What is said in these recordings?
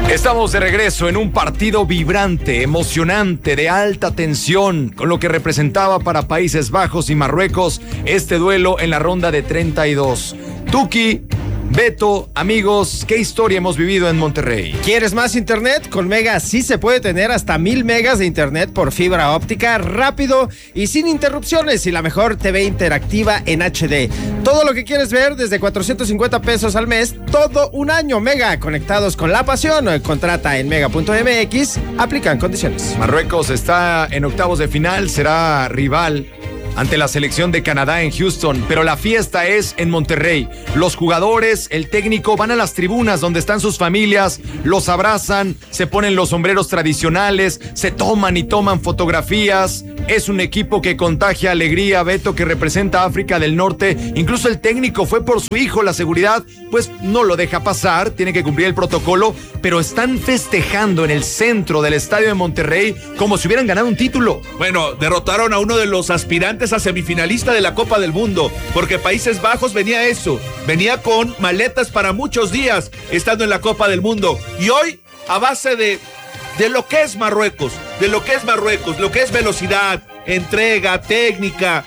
Estamos de regreso en un partido vibrante, emocionante, de alta tensión, con lo que representaba para Países Bajos y Marruecos este duelo en la ronda de 32. Tuki, Beto, amigos, ¿qué historia hemos vivido en Monterrey? ¿Quieres más internet? Con Mega sí se puede tener hasta 1000 megas de internet por fibra óptica, rápido y sin interrupciones, y la mejor TV interactiva en HD. Todo lo que quieres ver desde 450 pesos al mes, todo un año. Mega, conectados con la pasión. Contrata en mega.mx, aplican condiciones. Marruecos está en octavos de final, será rival ante la selección de Canadá en Houston, pero la fiesta es en Monterrey. Los jugadores, el técnico van a las tribunas donde están sus familias, los abrazan, se ponen los sombreros tradicionales, se toman y toman fotografías. Es un equipo que contagia alegría, Beto, que representa a África del Norte. Incluso el técnico fue por su hijo. La seguridad pues no lo deja pasar, tiene que cumplir el protocolo, pero están festejando en el centro del estadio de Monterrey como si hubieran ganado un título. Bueno, derrotaron a uno de los aspirantes a semifinalista de la Copa del Mundo, porque Países Bajos venía con maletas para muchos días estando en la Copa del Mundo, y hoy a base de lo que es Marruecos, lo que es velocidad, entrega, técnica,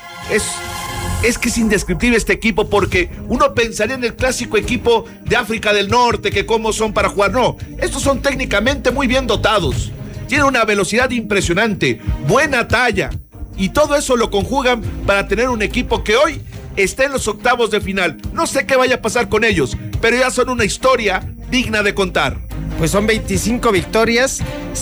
es que es indescriptible este equipo, porque uno pensaría en el clásico equipo de África del Norte, que cómo son para jugar. No, estos son técnicamente muy bien dotados, tienen una velocidad impresionante, buena talla, y todo eso lo conjugan para tener un equipo que hoy está en los octavos de final. No sé qué vaya a pasar con ellos, pero ya son una historia digna de contar. Pues son 25 victorias,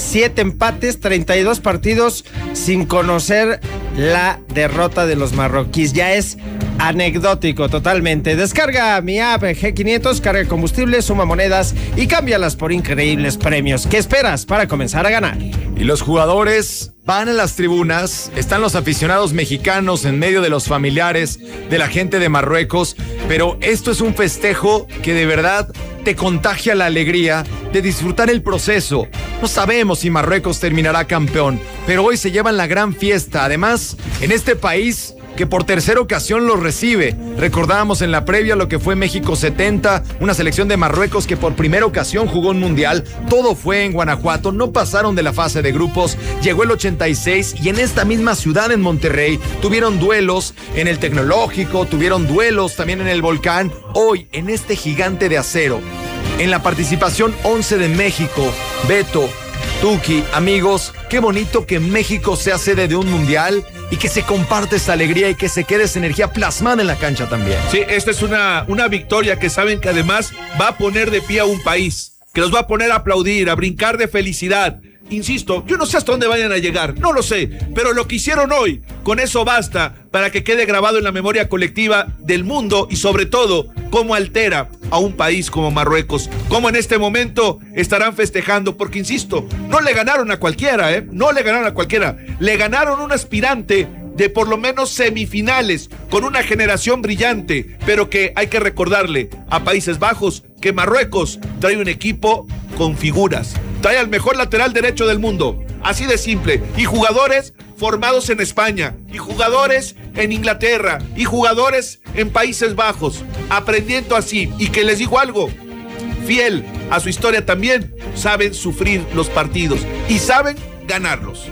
7 empates, 32 partidos sin conocer la derrota de los marroquíes. Ya es anecdótico totalmente. Descarga mi app G500, carga combustible, suma monedas y cámbialas por increíbles premios. ¿Qué esperas para comenzar a ganar? Y los jugadores van a las tribunas, están los aficionados mexicanos en medio de los familiares de la gente de Marruecos, pero esto es un festejo que de verdad te contagia la alegría de disfrutar el proceso. No sabemos si Marruecos terminará campeón, pero hoy se llevan la gran fiesta. Además, en este país que por tercera ocasión los recibe. Recordábamos en la previa lo que fue México 70, una selección de Marruecos que por primera ocasión jugó un mundial. Todo fue en Guanajuato, no pasaron de la fase de grupos. Llegó el 86 y en esta misma ciudad, en Monterrey, tuvieron duelos en el Tecnológico, tuvieron duelos también en el Volcán. Hoy, en este gigante de acero, en la participación 11 de México, Beto, Tuki, amigos, qué bonito que México sea sede de un mundial y que se comparte esa alegría y que se quede esa energía plasmada en la cancha también. Sí, esta es una victoria que saben que además va a poner de pie a un país, que los va a poner a aplaudir, a brincar de felicidad. Insisto, yo no sé hasta dónde vayan a llegar, no lo sé, pero lo que hicieron hoy, con eso basta para que quede grabado en la memoria colectiva del mundo, y sobre todo, cómo altera a un país como Marruecos, cómo en este momento estarán festejando, porque insisto, no le ganaron a cualquiera, no le ganaron a cualquiera, le ganaron a un aspirante de por lo menos semifinales, con una generación brillante, pero que hay que recordarle a Países Bajos que Marruecos trae un equipo con figuras, trae al mejor lateral derecho del mundo, así de simple, y jugadores formados en España, y jugadores en Inglaterra, y jugadores en Países Bajos, aprendiendo así, y que les digo algo, fiel a su historia también, saben sufrir los partidos, y saben ganarlos.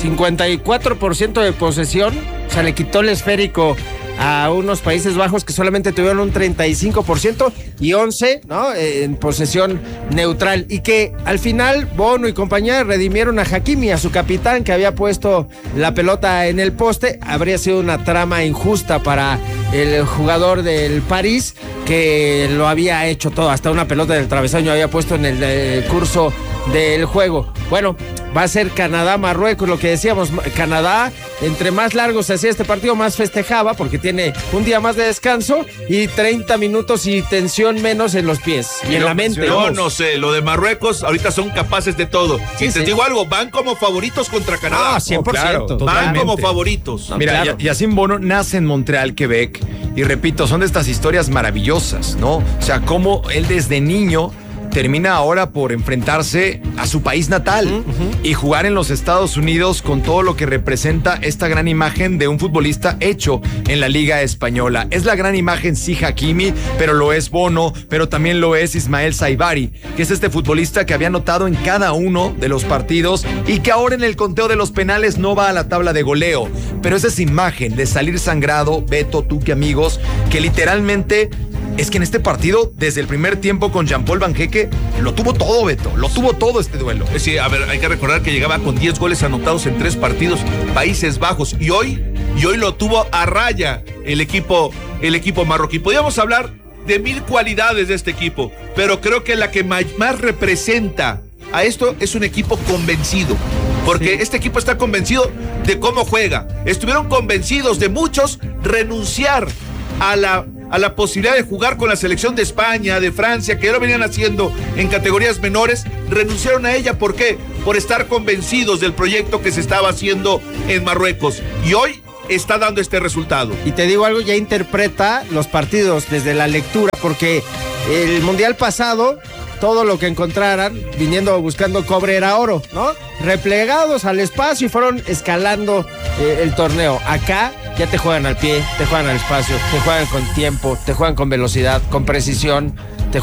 54% de posesión, o sea, le quitó el esférico a unos Países Bajos que solamente tuvieron un 35% y 11, ¿no?, en posesión neutral, y que al final Bono y compañía redimieron a Hakimi, a su capitán, que había puesto la pelota en el poste. Habría sido una trama injusta para el jugador del París, que lo había hecho todo, hasta una pelota del travesaño había puesto en el curso del juego. Bueno, va a ser Canadá-Marruecos, lo que decíamos. Canadá, entre más largo se hacía este partido, más festejaba, porque tiene un día más de descanso y 30 minutos y tensión menos en los pies y en la mente. Yo no sé, lo de Marruecos ahorita son capaces de todo. Sí, te digo algo, van como favoritos contra Canadá. 100%. Claro, van como favoritos. Mira, claro. Yacine Bono nace en Montreal, Quebec, y repito, son de estas historias maravillosas, ¿no? O sea, cómo él desde niño termina ahora por enfrentarse a su país natal y jugar en los Estados Unidos con todo lo que representa esta gran imagen de un futbolista hecho en la Liga Española. Es la gran imagen, sí, Hakimi, pero lo es Bono, pero también lo es Ismael Saibari, que es este futbolista que había anotado en cada uno de los partidos y que ahora en el conteo de los penales no va a la tabla de goleo. Pero es esa imagen de salir sangrado, Beto, tú que amigos, que literalmente es que en este partido, desde el primer tiempo con Jean-Paul Banqueque, lo tuvo todo, Beto, lo tuvo todo este duelo. Sí, a ver, hay que recordar que llegaba con 10 goles anotados en 3 partidos, Países Bajos, y hoy lo tuvo a raya el equipo marroquí. Podríamos hablar de 1000 cualidades de este equipo, pero creo que la que más representa a esto es un equipo convencido, porque este equipo está convencido de cómo juega. Estuvieron convencidos de muchos renunciar a la posibilidad de jugar con la selección de España, de Francia, que ya lo venían haciendo en categorías menores. Renunciaron a ella, ¿por qué? Por estar convencidos del proyecto que se estaba haciendo en Marruecos, y hoy está dando este resultado. Y te digo algo, ya interpreta los partidos desde la lectura, porque el Mundial pasado, todo lo que encontraran, viniendo buscando cobre, era oro, ¿no? Replegados al espacio y fueron escalando el torneo. Acá ya te juegan al pie, te juegan al espacio, te juegan con tiempo, te juegan con velocidad, con precisión.